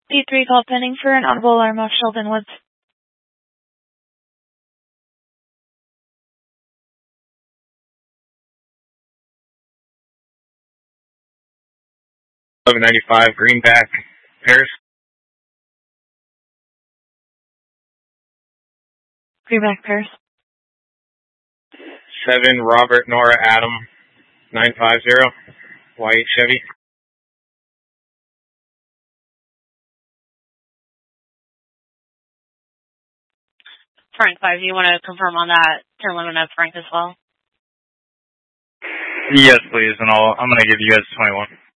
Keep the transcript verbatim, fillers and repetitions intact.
D three call pending for an audible alarm off Sheldon Woods. eleven ninety-five, Greenback, Paris. Greenback, Paris. seven, Robert Nora Adam, nine five zero, white Chevy. Frank five, do you want to confirm on that? Turn limit of Frank as well? Yes, please, and I'll, I'm going to give you guys twenty-one.